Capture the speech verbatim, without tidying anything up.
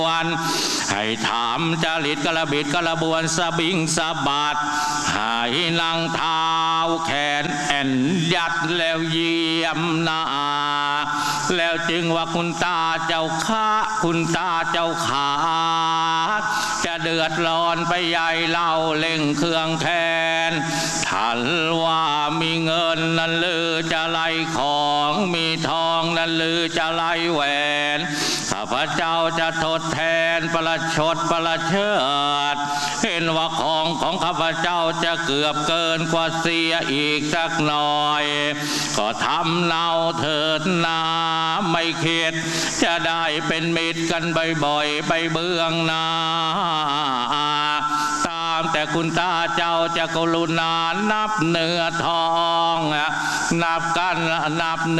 วันให้ถามจริตกระบิดกระบวนสะบิงสะบัดให้นั่งเท้าแขนแอนยัดแล้วเยี่ยมหน้าแล้วจึงว่าคุณตาเจ้าข้าคุณตาเจ้าขาจะเดือดร้อนไปใหญ่เล่าเล่งเครื่องแทนท่านว่ามีเงินนั้นลือจะไล่ของมีทองนั้นลือจะไล่แหวนข้าพเจ้าจะทดแทนประชดประเชิดเห็นว่าของของข้าพเจ้าจะเกือบเกินกว่าเสียอีกสักหน่อยก็ทำเนาเถิดนาไม่เข็ดจะได้เป็นมิตรกันบ่อยๆไปเบื้องหน้าตามแต่คุณตาเจ้าจะกรุณานับเนื้อทองนับกันนับ